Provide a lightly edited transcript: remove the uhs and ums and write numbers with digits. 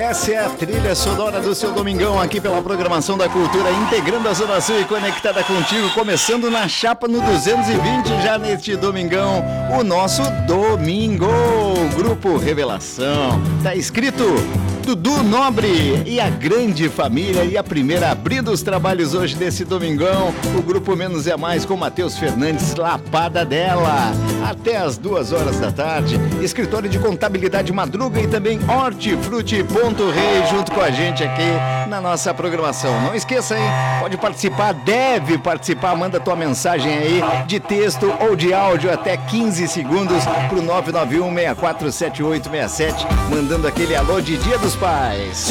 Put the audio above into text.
Essa é a trilha sonora do seu domingão aqui pela programação da Cultura, integrando a Zona Sul e conectada contigo, começando na chapa no 220 já neste domingão, o nosso Domingo, Grupo Revelação. Tá escrito Dudu Nobre e a grande família, e a primeira abrindo os trabalhos hoje desse domingão, o Grupo Menos é Mais com Matheus Fernandes, Lapada dela, até as 2 horas da tarde, escritório de contabilidade Madruga e também Hortifruti.rei junto com a gente aqui na nossa programação. Não esqueça, hein? Pode participar, deve participar, manda tua mensagem aí de texto ou de áudio até 15 segundos pro 991-647867, mandando aquele alô de Dia dos Pais.